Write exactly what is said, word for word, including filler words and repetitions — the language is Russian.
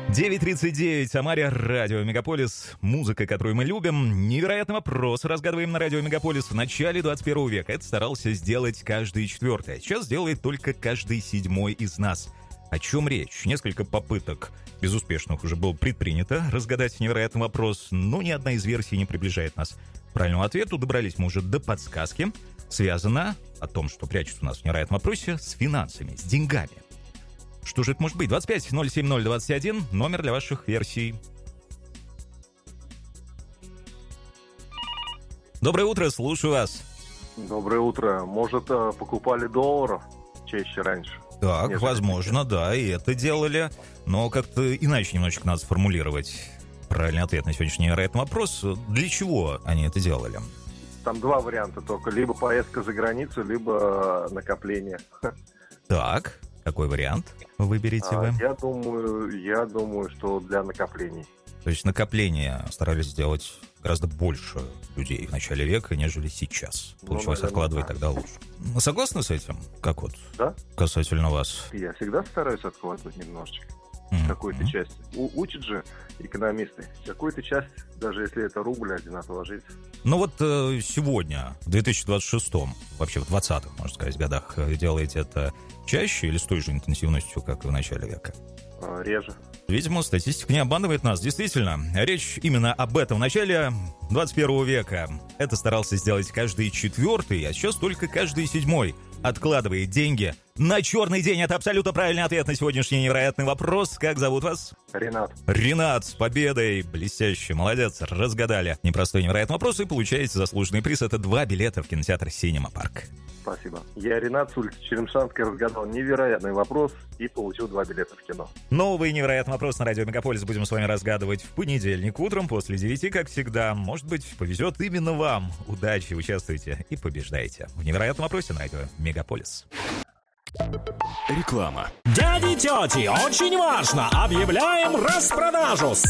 девять тридцать девять, Самаре, радио Мегаполис. Музыка, которую мы любим. Невероятный вопрос разгадываем на радио Мегаполис. В начале двадцать первого века это старался сделать каждый четвертый, а сейчас делает только каждый седьмой из нас. О чем речь? Несколько попыток безуспешных уже было предпринято разгадать невероятный вопрос, но ни одна из версий не приближает нас к правильному ответу. Добрались мы уже до подсказки. Связано о том, что прячется у нас в невероятном вопросе, с финансами, с деньгами. Что же это может быть? двадцать пять ноль семь ноль двадцать один, номер для ваших версий. Доброе утро, слушаю вас. Доброе утро. Может, покупали доллары чаще раньше? Так, Нет, возможно, да, и это делали. Но как-то иначе немножечко надо сформулировать правильный ответ на сегодняшний невероятный вопрос. Для чего они это делали? Там два варианта только. Либо поездка за границу, либо накопление. Так, какой вариант выберете А, вы? я думаю, я думаю, что для накоплений. То есть накопление старались сделать гораздо больше людей в начале века, нежели сейчас. Получилось наверное, откладывать да. тогда лучше. Вы согласны с этим? Как вот Да? касательно вас? Я всегда стараюсь откладывать немножечко. Мгм. Какую-то часть. У- учат же экономисты. Какую-то часть, даже если это рубль, один отложить. Ну вот э, сегодня, в две тысячи двадцать шестом, вообще в двадцатых, можно сказать, годах, э, делаете это чаще или с той же интенсивностью, как и в начале века? А, реже. Видимо, статистика не обманывает нас. Действительно, речь именно об этом в начале двадцать первого века. Это старался сделать каждый четвертый, а сейчас только каждый седьмой откладывает деньги на черный день. Это абсолютно правильный ответ на сегодняшний невероятный вопрос. Как зовут вас? Ренат. Ренат, с победой! Блестяще, молодец, разгадали непростой невероятный вопрос и получаете заслуженный приз. Это два билета в кинотеатр «Синема Парк». Спасибо. Я Ренат с улицы Черемшанской разгадал невероятный вопрос и получил два билета в кино. Новый невероятный вопрос на радио Мегаполис будем с вами разгадывать в понедельник утром после девяти, как всегда. Может быть, повезет именно вам. Удачи, участвуйте и побеждайте в невероятном вопросе на радио Мегаполис. Реклама. Дяди, тети, очень важно! Объявляем распродажу!